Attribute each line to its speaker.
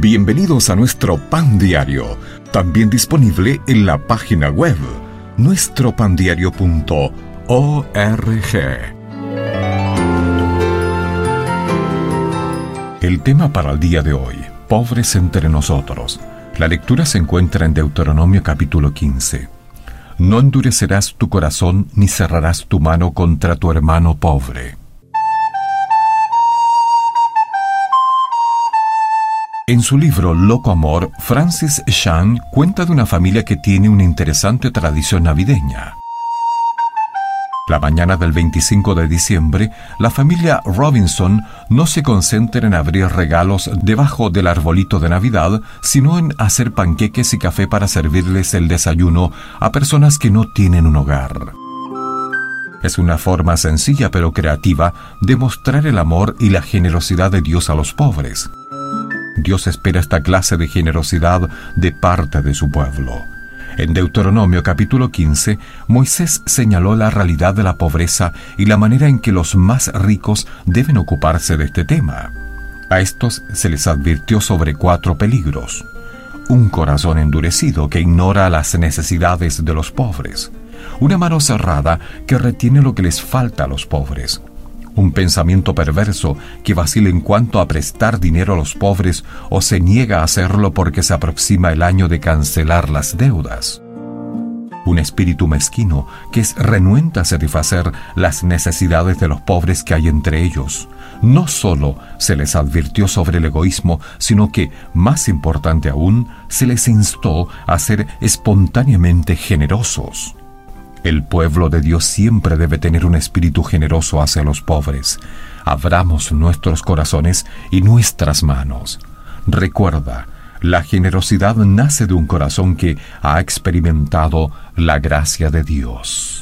Speaker 1: Bienvenidos a nuestro Pan Diario, también disponible en la página web nuestropandiario.org. El tema para el día de hoy: pobres entre nosotros. La lectura se encuentra en Deuteronomio capítulo 15. No endurecerás tu corazón ni cerrarás tu mano contra tu hermano pobre. En su libro Loco Amor, Francis Chan cuenta de una familia que tiene una interesante tradición navideña. La mañana del 25 de diciembre, la familia Robinson no se concentra en abrir regalos debajo del arbolito de Navidad, sino en hacer panqueques y café para servirles el desayuno a personas que no tienen un hogar. Es una forma sencilla pero creativa de mostrar el amor y la generosidad de Dios a los pobres. Dios espera esta clase de generosidad de parte de su pueblo. En Deuteronomio capítulo 15, Moisés señaló la realidad de la pobreza y la manera en que los más ricos deben ocuparse de este tema. A estos se les advirtió sobre 4 peligros: un corazón endurecido que ignora las necesidades de los pobres, una mano cerrada que retiene lo que les falta a los pobres, un pensamiento perverso que vacila en cuanto a prestar dinero a los pobres o se niega a hacerlo porque se aproxima el año de cancelar las deudas, un espíritu mezquino que es renuente a satisfacer las necesidades de los pobres que hay entre ellos. No solo se les advirtió sobre el egoísmo, sino que, más importante aún, se les instó a ser espontáneamente generosos. El pueblo de Dios siempre debe tener un espíritu generoso hacia los pobres. Abramos nuestros corazones y nuestras manos. Recuerda, la generosidad nace de un corazón que ha experimentado la gracia de Dios.